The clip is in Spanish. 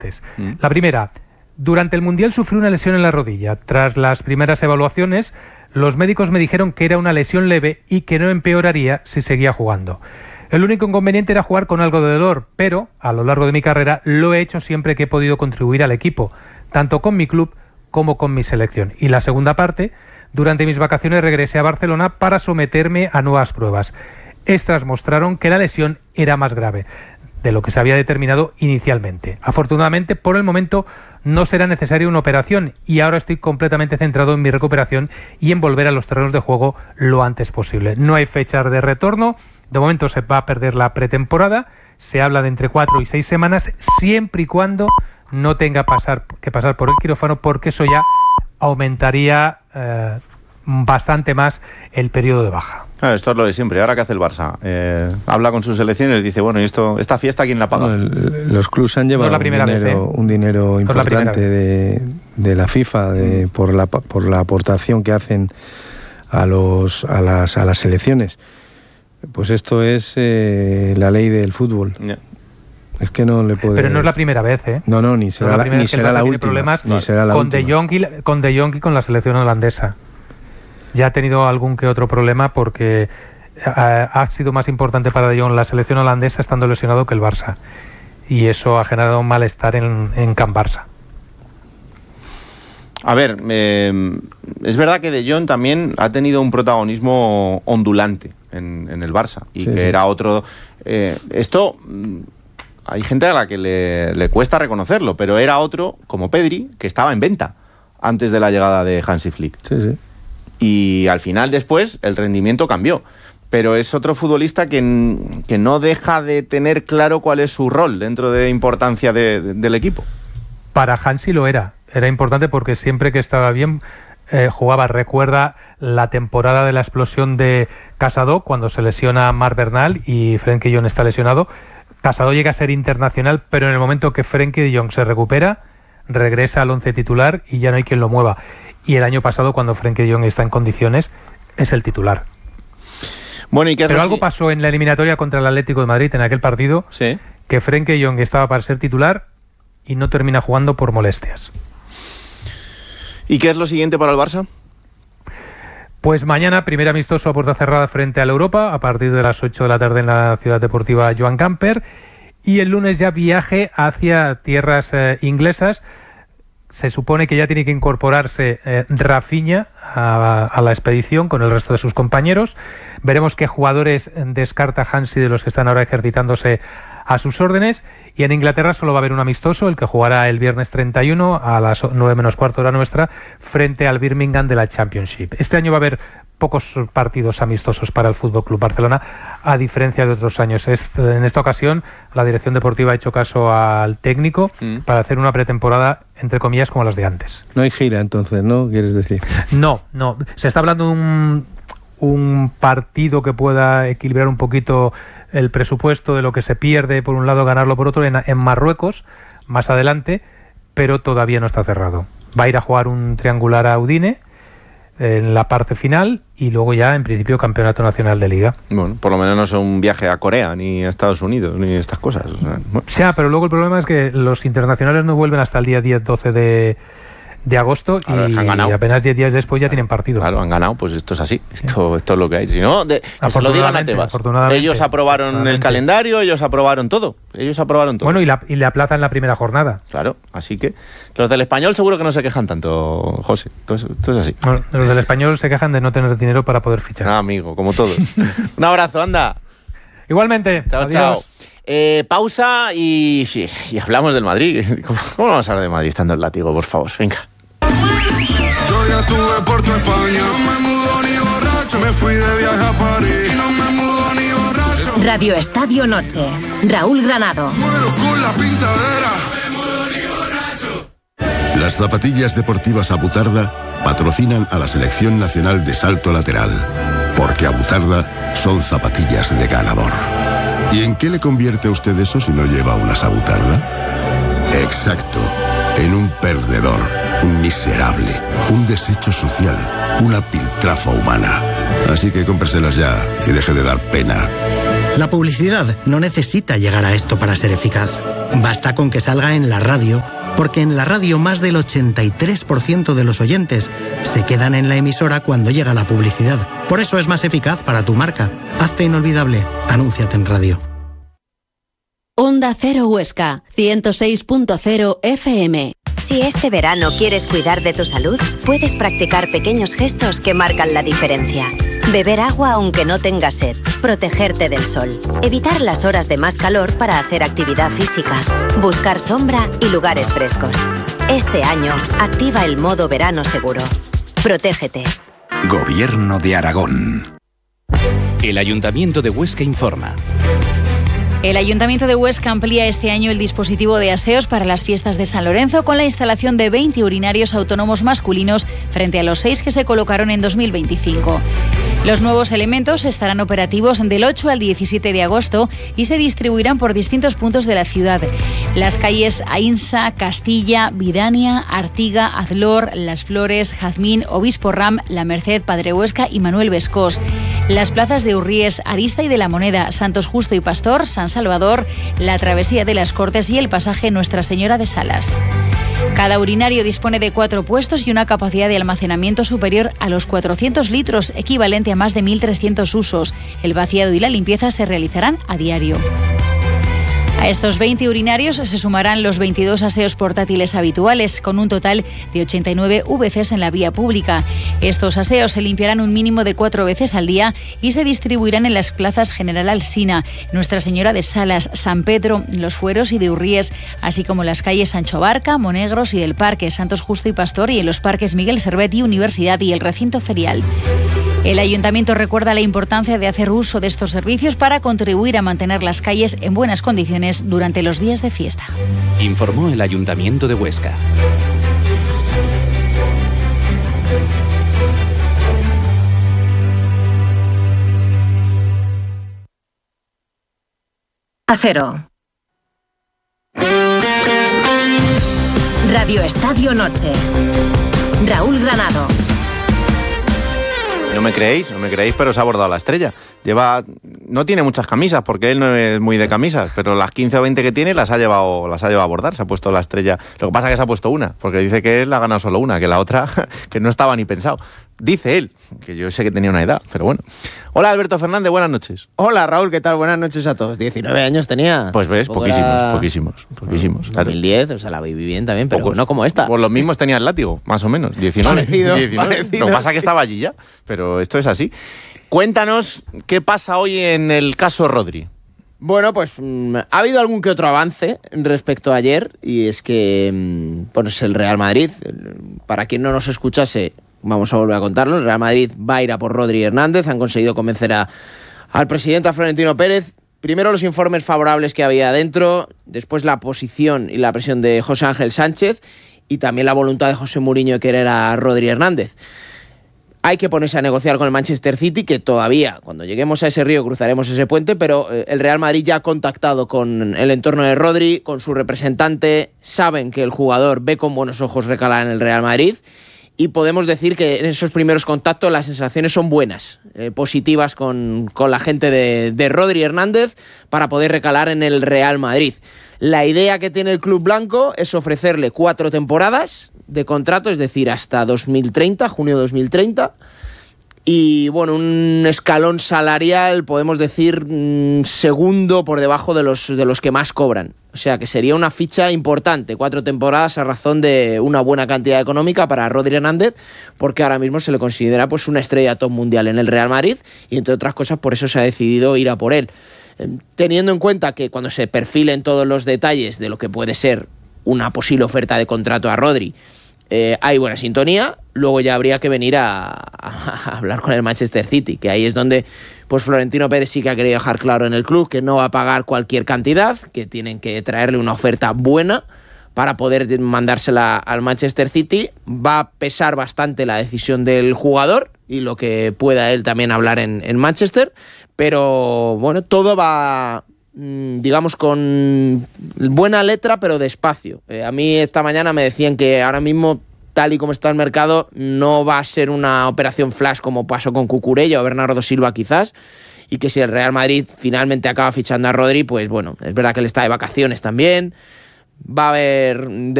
La primera, durante el Mundial sufrí una lesión en la rodilla. Tras las primeras evaluaciones, los médicos me dijeron que era una lesión leve y que no empeoraría si seguía jugando. El único inconveniente era jugar con algo de dolor, pero a lo largo de mi carrera lo he hecho siempre que he podido contribuir al equipo, tanto con mi club como con mi selección. Y la segunda parte, durante mis vacaciones regresé a Barcelona para someterme a nuevas pruebas. Estas mostraron que la lesión era más grave de lo que se había determinado inicialmente. Afortunadamente, por el momento, no será necesaria una operación y ahora estoy completamente centrado en mi recuperación y en volver a los terrenos de juego lo antes posible. No hay fechas de retorno. De momento se va a perder la pretemporada, se habla de entre 4 y 6 semanas, siempre y cuando no tenga que pasar por el quirófano, porque eso ya aumentaría bastante más el periodo de baja. Claro, esto es lo de siempre. Ahora, ¿qué hace el Barça? Habla con sus selecciones, dice, bueno, ¿y esta fiesta quién la paga? Bueno, los clubes han llevado un dinero importante de la FIFA por la aportación que hacen a las selecciones. Pues esto es la ley del fútbol. Yeah. Es que no le puede. Pero no es la primera vez, ¿eh? No, ni será la última. Problemas con De Jong y con la selección holandesa. Ya ha tenido algún que otro problema porque ha sido más importante para De Jong la selección holandesa estando lesionado que el Barça. Y eso ha generado un malestar en Can Barça. A ver, es verdad que De Jong también ha tenido un protagonismo ondulante en el Barça y sí, que era otro... esto hay gente a la que le cuesta reconocerlo, pero era otro, como Pedri, que estaba en venta antes de la llegada de Hansi Flick. Sí. Y al final, después, el rendimiento cambió. Pero es otro futbolista que no deja de tener claro cuál es su rol dentro de importancia del equipo. Para Hansi lo era. Era importante porque siempre que estaba bien jugaba. Recuerda la temporada de la explosión de Casado cuando se lesiona Marc Bernal y Frenkie de Jong está lesionado. Casado llega a ser internacional, pero en el momento que Frenkie de Jong se recupera, regresa al once titular y ya no hay quien lo mueva. Y el año pasado, cuando Frenkie de Jong está en condiciones, es el titular. Bueno, pero algo pasó en la eliminatoria contra el Atlético de Madrid en aquel partido, ¿sí?, que Frenkie de Jong estaba para ser titular y no termina jugando por molestias. ¿Y qué es lo siguiente para el Barça? Pues mañana, primer amistoso a puerta cerrada frente a la Europa, a partir de las 8 de la tarde en la Ciudad Deportiva Joan Gamper. Y el lunes ya viaje hacia tierras inglesas. Se supone que ya tiene que incorporarse Rafinha a la expedición con el resto de sus compañeros. Veremos qué jugadores descarta Hansi de los que están ahora ejercitándose a sus órdenes. Y en Inglaterra solo va a haber un amistoso, el que jugará el viernes 31 a las 9 menos cuarto hora nuestra, frente al Birmingham de la Championship. Este año va a haber pocos partidos amistosos para el Fútbol Club Barcelona, a diferencia de otros años. En esta ocasión, la dirección deportiva ha hecho caso al técnico para hacer una pretemporada, entre comillas, como las de antes. No hay gira, entonces, ¿no? ¿Quieres decir? No. Se está hablando de un partido que pueda equilibrar un poquito el presupuesto de lo que se pierde, por un lado, ganarlo por otro, en Marruecos, más adelante, pero todavía no está cerrado. Va a ir a jugar un triangular a Udine en la parte final y luego ya, en principio, campeonato nacional de Liga. Bueno, por lo menos no es un viaje a Corea, ni a Estados Unidos, ni estas cosas. Bueno. Sí, pero luego el problema es que los internacionales no vuelven hasta el día 10-12 de agosto y apenas 10 días después ya tienen partido. Claro, han ganado, pues esto es así. Esto es lo que hay. Si no, que se lo digan a Tebas. Ellos aprobaron el calendario, ellos aprobaron todo. Bueno, y le aplazan la primera jornada. Claro, así que los del Español seguro que no se quejan tanto, José. Esto es así. Bueno, los del Español se quejan de no tener dinero para poder fichar. Amigo, como todos. Un abrazo, anda. Igualmente. Chao, adiós. Chao. Pausa y hablamos del Madrid. ¿Cómo vamos a hablar de Madrid estando el látigo, por favor? Venga. Yo ya estuve por tu España, no me mudo ni borracho, me fui de viaje a París, no me mudo ni borracho. Radio Estadio Noche, Raúl Granado. Muero con la pintadera. No me mudo ni borracho. Las zapatillas deportivas Abutarda patrocinan a la Selección Nacional de Salto Lateral, porque Abutarda son zapatillas de ganador. ¿Y en qué le convierte a usted eso si no lleva unas Abutarda? Exacto, en un perdedor, un miserable, un desecho social, una piltrafa humana. Así que cómpreselas ya y deje de dar pena. La publicidad no necesita llegar a esto para ser eficaz. Basta con que salga en la radio, porque en la radio más del 83% de los oyentes se quedan en la emisora cuando llega la publicidad. Por eso es más eficaz para tu marca. Hazte inolvidable. Anúnciate en radio. Onda Cero Huesca, 106.0 FM. Si este verano quieres cuidar de tu salud, puedes practicar pequeños gestos que marcan la diferencia. Beber agua aunque no tengas sed, protegerte del sol, evitar las horas de más calor para hacer actividad física, buscar sombra y lugares frescos. Este año, activa el modo verano seguro. Protégete. Gobierno de Aragón. El Ayuntamiento de Huesca informa. El Ayuntamiento de Huesca amplía este año el dispositivo de aseos para las fiestas de San Lorenzo con la instalación de 20 urinarios autónomos masculinos frente a los 6 que se colocaron en 2025. Los nuevos elementos estarán operativos del 8 al 17 de agosto y se distribuirán por distintos puntos de la ciudad. Las calles Ainsa, Castilla, Vidania, Artiga, Azlor, Las Flores, Jazmín, Obispo Ram, La Merced, Padre Huesca y Manuel Bescós. Las plazas de Urríes, Arista y de la Moneda, Santos Justo y Pastor, San Salvador, la Travesía de las Cortes y el pasaje Nuestra Señora de Salas. Cada urinario dispone de 4 puestos y una capacidad de almacenamiento superior a los 400 litros, equivalente a más de 1.300 usos. El vaciado y la limpieza se realizarán a diario. A estos 20 urinarios se sumarán los 22 aseos portátiles habituales, con un total de 89 VCs en la vía pública. Estos aseos se limpiarán un mínimo de 4 veces al día y se distribuirán en las plazas General Alsina, Nuestra Señora de Salas, San Pedro, Los Fueros y de Urríes, así como las calles Sancho Abarca, Monegros y del Parque, Santos Justo y Pastor, y en los parques Miguel Servet y Universidad y el recinto ferial. El Ayuntamiento recuerda la importancia de hacer uso de estos servicios para contribuir a mantener las calles en buenas condiciones durante los días de fiesta. Informó el Ayuntamiento de Huesca. Acero. Radio Estadio Noche. Raúl Granado. No me creéis, pero se ha bordado la estrella. No tiene muchas camisas, porque él no es muy de camisas, pero las 15 o 20 que tiene las ha llevado a bordar. Se ha puesto la estrella. Lo que pasa es que se ha puesto una, porque dice que él ha ganado solo una, que la otra que no estaba ni pensado. Dice él, que yo sé que tenía una edad, pero bueno. Hola, Alberto Fernández, buenas noches. Hola, Raúl, ¿qué tal? Buenas noches a todos. 19 años tenía. Pues ves, poquísimos. 2010, o sea, la viví bien también, pero no como esta. Pues los mismos tenía el látigo, más o menos. 19. Lo que pasa es que estaba allí ya, pero esto es así. Cuéntanos qué pasa hoy en el caso Rodri. Bueno, pues ha habido algún que otro avance respecto a ayer, y es que pues el Real Madrid, para quien no nos escuchase, vamos a volver a contarlo. El Real Madrid va a ir a por Rodri Hernández. Han conseguido convencer al presidente, a Florentino Pérez. Primero los informes favorables que había dentro, después la posición y la presión de José Ángel Sánchez y también la voluntad de José Mourinho de querer a Rodri Hernández. Hay que ponerse a negociar con el Manchester City, que todavía, cuando lleguemos a ese río, cruzaremos ese puente, pero el Real Madrid ya ha contactado con el entorno de Rodri, con su representante. Saben que el jugador ve con buenos ojos recalar en el Real Madrid. Y podemos decir que en esos primeros contactos las sensaciones son buenas, positivas con la gente de Rodri Hernández para poder recalar en el Real Madrid. La idea que tiene el club blanco es ofrecerle 4 temporadas de contrato, es decir, hasta 2030, junio de 2030. Y bueno, un escalón salarial, podemos decir, segundo por debajo de los que más cobran. O sea que sería una ficha importante, 4 temporadas a razón de una buena cantidad económica para Rodri Hernández, porque ahora mismo se le considera pues una estrella top mundial en el Real Madrid, y entre otras cosas por eso se ha decidido ir a por él. Teniendo en cuenta que cuando se perfilen todos los detalles de lo que puede ser una posible oferta de contrato a Rodri, hay buena sintonía. Luego ya habría que venir a hablar con el Manchester City, que ahí es donde pues Florentino Pérez sí que ha querido dejar claro en el club que no va a pagar cualquier cantidad, que tienen que traerle una oferta buena para poder mandársela al Manchester City. Va a pesar bastante la decisión del jugador y lo que pueda él también hablar en Manchester, pero bueno, todo va, digamos, con buena letra, pero despacio. A mí esta mañana me decían que ahora mismo, tal y como está el mercado, no va a ser una operación flash como pasó con Cucurella o Bernardo Silva quizás, y que si el Real Madrid finalmente acaba fichando a Rodri, pues bueno, es verdad que él está de vacaciones también. Va a haber